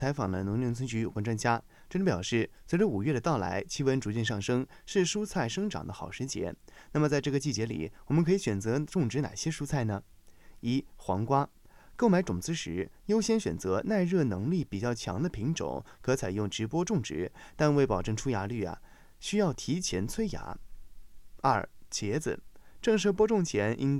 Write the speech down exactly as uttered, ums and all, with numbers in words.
采访了农林农村局有关专家，专家表示，随着五月的到来，气温逐渐上升，是蔬菜生长的好时节。那么在这个季节里，我们可以选择种植哪些蔬菜呢？一、黄瓜。购买种子时，优先选择耐热能力比较强的品种，可采用直播种植，但为保证出芽率啊，需要提前催芽。二、茄子。正式播种前应